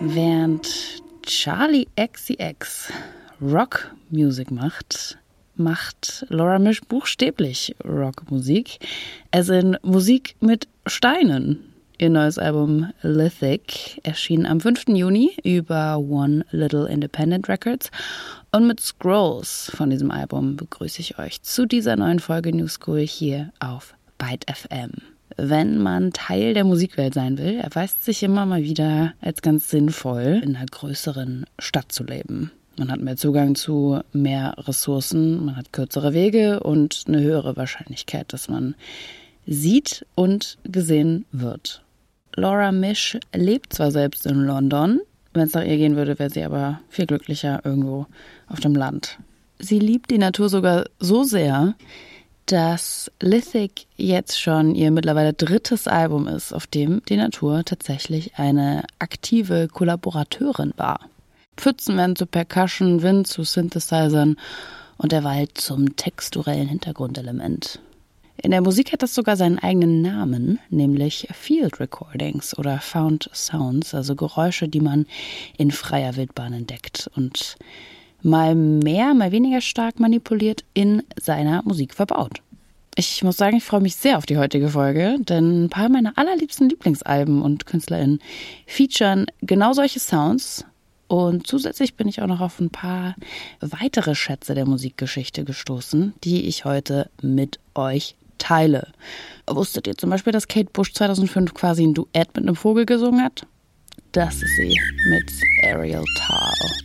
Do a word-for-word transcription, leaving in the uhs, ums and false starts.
Während Charli X C X Rockmusik macht, macht Laura Misch buchstäblich Rockmusik, as in Musik mit Steinen. Ihr neues Album Lithic erschien am fünften Juni über One Little Independent Records und mit Scrolls von diesem Album begrüße ich euch zu dieser neuen Folge New School hier auf Byte F M. Wenn man Teil der Musikwelt sein will, erweist sich immer mal wieder als ganz sinnvoll, in einer größeren Stadt zu leben. Man hat mehr Zugang zu mehr Ressourcen, man hat kürzere Wege und eine höhere Wahrscheinlichkeit, dass man sieht und gesehen wird. Laura Misch lebt zwar selbst in London, wenn es nach ihr gehen würde, wäre sie aber viel glücklicher irgendwo auf dem Land. Sie liebt die Natur sogar so sehr, dass Lithic jetzt schon ihr mittlerweile drittes Album ist, auf dem die Natur tatsächlich eine aktive Kollaborateurin war. Pfützen werden zu Percussion, Wind zu Synthesizern und der Wald zum texturellen Hintergrundelement. In der Musik hat das sogar seinen eigenen Namen, nämlich Field Recordings oder Found Sounds, also Geräusche, die man in freier Wildbahn entdeckt und mal mehr, mal weniger stark manipuliert in seiner Musik verbaut. Ich muss sagen, ich freue mich sehr auf die heutige Folge, denn ein paar meiner allerliebsten Lieblingsalben und KünstlerInnen featuren genau solche Sounds. Und zusätzlich bin ich auch noch auf ein paar weitere Schätze der Musikgeschichte gestoßen, die ich heute mit euch teile. Wusstet ihr zum Beispiel, dass Kate Bush zweitausendfünf quasi ein Duett mit einem Vogel gesungen hat? Das ist sie mit Ariel Tal.